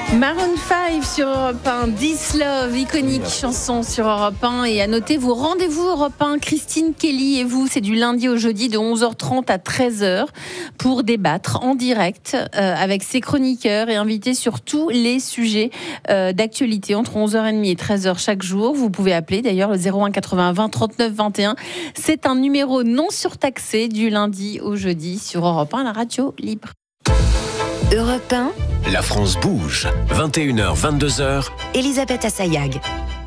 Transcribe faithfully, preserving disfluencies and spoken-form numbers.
Maroon cinq sur Europe un, This Love, iconique chanson sur Europe un. Et à noter vos rendez-vous Europe un, Christine Kelly et vous, c'est du lundi au jeudi de onze heures trente à treize heures pour débattre en direct euh, avec ses chroniqueurs et invités sur tous les sujets euh, d'actualité entre onze heures trente et treize heures chaque jour. Vous pouvez appeler d'ailleurs le zéro un quatre-vingts vingt trente-neuf vingt et un. C'est un numéro non surtaxé du lundi au jeudi sur Europe un, la radio libre. Europe un, La France bouge. vingt et une heures, vingt-deux heures. Elisabeth Assayag.